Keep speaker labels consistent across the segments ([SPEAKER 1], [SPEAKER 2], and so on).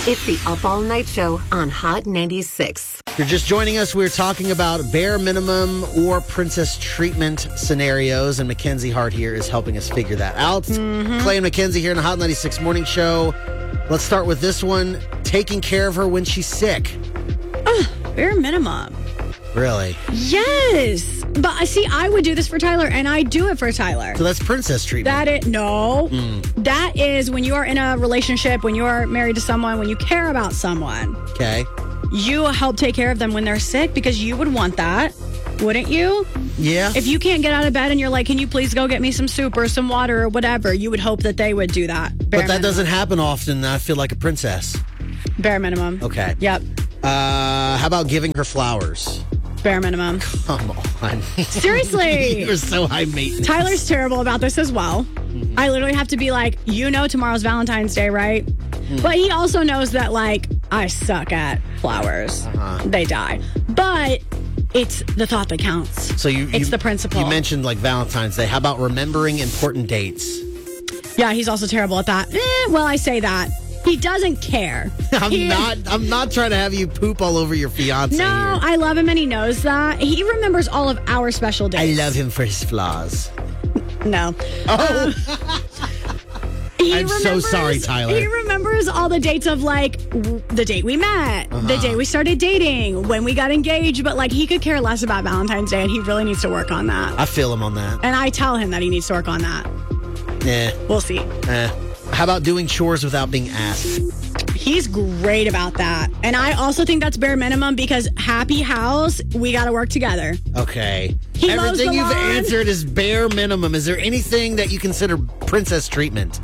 [SPEAKER 1] It's the Up All Night Show on Hot 96.
[SPEAKER 2] If you're just joining us, we're talking about bare minimum or princess treatment scenarios, and Mackenzie Hart here is helping us figure that out. Clay and Mackenzie here in the Hot 96 Morning Show. Let's start with this one. Taking care of her when she's sick.
[SPEAKER 3] Bare minimum.
[SPEAKER 2] Really?
[SPEAKER 3] Yes. But see, I would do this for Tyler, and I do it for Tyler.
[SPEAKER 2] So that's princess treatment.
[SPEAKER 3] That is when you are in a relationship, when you are married to someone, when you care about someone.
[SPEAKER 2] Okay.
[SPEAKER 3] You help take care of them when they're sick because you would want that, wouldn't you?
[SPEAKER 2] Yeah.
[SPEAKER 3] If you can't get out of bed and you're like, can you please go get me some soup or some water or whatever, you would hope that they would do that.
[SPEAKER 2] But that doesn't happen often. I feel like a princess.
[SPEAKER 3] Bare minimum.
[SPEAKER 2] Okay.
[SPEAKER 3] Yep.
[SPEAKER 2] How about giving her flowers?
[SPEAKER 3] Bare minimum.
[SPEAKER 2] Come on.
[SPEAKER 3] Seriously.
[SPEAKER 2] You're so high maintenance.
[SPEAKER 3] Tyler's terrible about this as well. I literally have to be like, tomorrow's Valentine's Day, right? But he also knows that, like, I suck at flowers. They die. But it's the thought that counts.
[SPEAKER 2] So
[SPEAKER 3] it's the principle.
[SPEAKER 2] You mentioned, like, Valentine's Day. How about remembering important dates?
[SPEAKER 3] Yeah, he's also terrible at that. Well, I say that. He doesn't care.
[SPEAKER 2] I'm not trying to have you poop all over your fiance.
[SPEAKER 3] No,
[SPEAKER 2] here.
[SPEAKER 3] I love him and he knows that. He remembers all of our special days.
[SPEAKER 2] I love him for his flaws.
[SPEAKER 3] No.
[SPEAKER 2] Oh. I'm so sorry, Tyler.
[SPEAKER 3] He remembers all the dates of, like, the date we met, the day we started dating, when we got engaged, but, like, he could care less about Valentine's Day, and he really needs to work on that.
[SPEAKER 2] I feel him on that.
[SPEAKER 3] And I tell him that he needs to work on that.
[SPEAKER 2] Yeah.
[SPEAKER 3] We'll see.
[SPEAKER 2] How about doing chores without being asked?
[SPEAKER 3] He's great about that. And I also think that's bare minimum because happy house, we got to work together.
[SPEAKER 2] Okay.
[SPEAKER 3] He mows
[SPEAKER 2] Everything
[SPEAKER 3] the
[SPEAKER 2] you've
[SPEAKER 3] lawn.
[SPEAKER 2] answered is bare minimum. Is there anything that you consider princess treatment?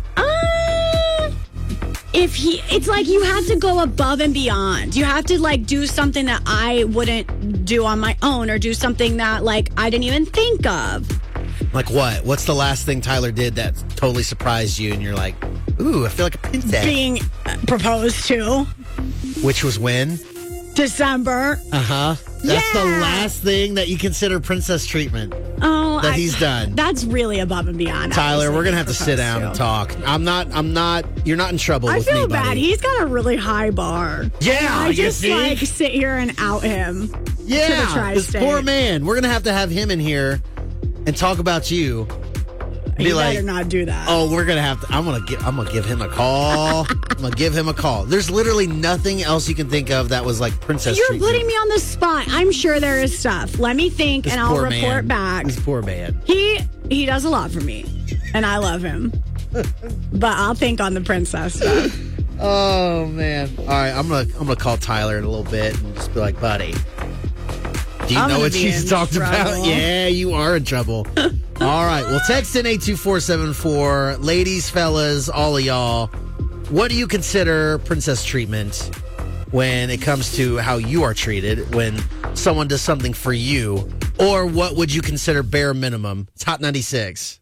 [SPEAKER 3] It's like you have to go above and beyond. You have to, like, do something that I wouldn't do on my own or do something that, like, I didn't even think of.
[SPEAKER 2] Like what? What's the last thing Tyler did that totally surprised you and you're like, ooh, I feel like a princess?
[SPEAKER 3] Being proposed to.
[SPEAKER 2] Which was when?
[SPEAKER 3] December.
[SPEAKER 2] That's the last thing that you consider princess treatment he's done.
[SPEAKER 3] That's really above and beyond.
[SPEAKER 2] Tyler, we're going to have to sit down and talk. You're not in trouble with me, buddy.
[SPEAKER 3] I feel bad. He's got a really high bar.
[SPEAKER 2] Yeah,
[SPEAKER 3] I just,
[SPEAKER 2] you see?
[SPEAKER 3] like, sit here and out him.
[SPEAKER 2] Yeah,
[SPEAKER 3] to the tri-state.
[SPEAKER 2] this poor man. We're going to have him in here and talk about you.
[SPEAKER 3] He better not do that.
[SPEAKER 2] Oh, we're gonna have to. I'm gonna give him a call. I'm gonna give him a call. There's literally nothing else you can think of that was like princess.
[SPEAKER 3] You're
[SPEAKER 2] treatment.
[SPEAKER 3] putting me on the spot. I'm sure there is stuff. Let me think, and I'll report back.
[SPEAKER 2] This poor man.
[SPEAKER 3] He does a lot for me, and I love him. But I'll think on the princess stuff.
[SPEAKER 2] Oh man! All right, I'm gonna call Tyler in a little bit and just be like, buddy. Do you know what she's talked about? Yeah, you are in trouble. All right. Well, text in 82474. Ladies, fellas, all of y'all, what do you consider princess treatment when it comes to how you are treated when someone does something for you? Or what would you consider bare minimum? It's Hot 96.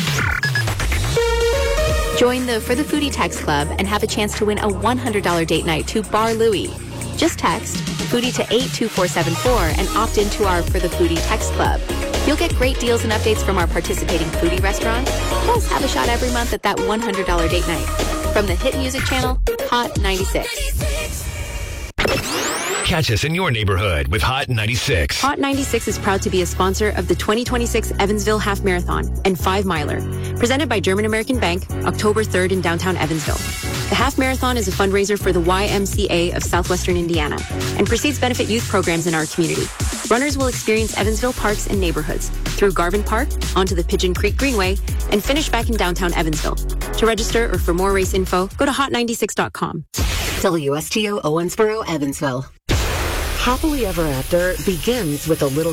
[SPEAKER 4] Join the For the Foodie text club and have a chance to win a $100 date night to Bar Louie. Just text Foodie to 82474 and opt into our For the Foodie text club. You'll get great deals and updates from our participating foodie restaurants, plus have a shot every month at that $100 date night. From the hit music channel, Hot 96.
[SPEAKER 5] Catch us in your neighborhood with Hot 96.
[SPEAKER 4] Hot 96 is proud to be a sponsor of the 2026 Evansville Half Marathon and 5 Miler, presented by German American Bank, October 3rd in downtown Evansville. The Half Marathon is a fundraiser for the YMCA of Southwestern Indiana and proceeds benefit youth programs in our community. Runners will experience Evansville parks and neighborhoods through Garvin Park, onto the Pigeon Creek Greenway, and finish back in downtown Evansville. To register or for more race info, go to hot96.com.
[SPEAKER 1] WSTO Owensboro, Evansville. Happily Ever After begins with a little